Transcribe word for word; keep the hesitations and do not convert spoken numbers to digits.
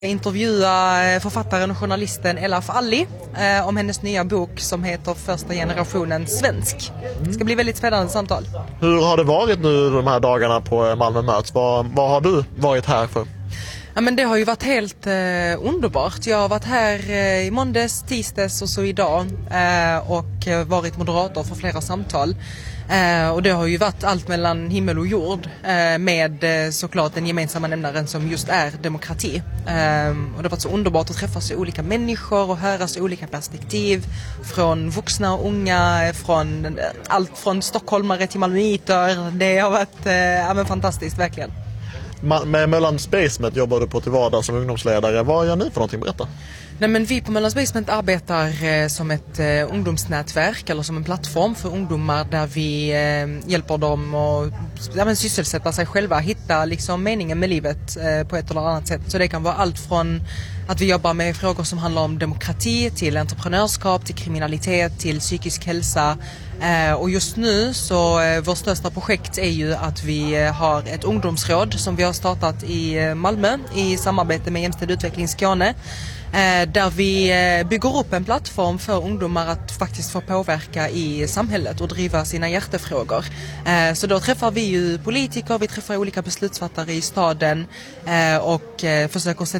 Intervjua författaren och journalisten Elaf Ali eh, om hennes nya bok som heter Första generationen svensk. Det ska bli väldigt spännande samtal. Hur har det varit nu de här dagarna på Malmö möts? Vad, vad har du varit här för? Ja, men det har ju varit helt eh, underbart. Jag har varit här eh, i måndags, tisdags och så idag eh, och varit moderator för flera samtal. Eh, och det har ju varit allt mellan himmel och jord eh, med eh, såklart den gemensamma nämnaren som just är demokrati. Eh, och det har varit så underbart att träffa så olika människor och höra så olika perspektiv från vuxna och unga, från eh, allt från stockholmare till malmöiter. Det har varit eh, ja, men fantastiskt, verkligen. Med Möllands Basement jobbar du på till vardag som ungdomsledare. Vad gör ni för någonting? Berätta. Nej, men vi på Möllands Basement arbetar eh, som ett eh, ungdomsnätverk eller som en plattform för ungdomar där vi eh, hjälper dem att ja, men sysselsätta sig själva, hitta liksom meningen med livet eh, på ett eller annat sätt. Så det kan vara allt från att vi jobbar med frågor som handlar om demokrati till entreprenörskap, till kriminalitet, till psykisk hälsa. Eh, och just nu så eh, vårt största projekt är ju att vi eh, har ett ungdomsråd som vi har startat i eh, Malmö i samarbete med Jämställd Utveckling Skåne. Där vi bygger upp en plattform för ungdomar att faktiskt få påverka i samhället och driva sina hjärtefrågor. Så då träffar vi ju politiker, vi träffar olika beslutsfattare i staden och försöker se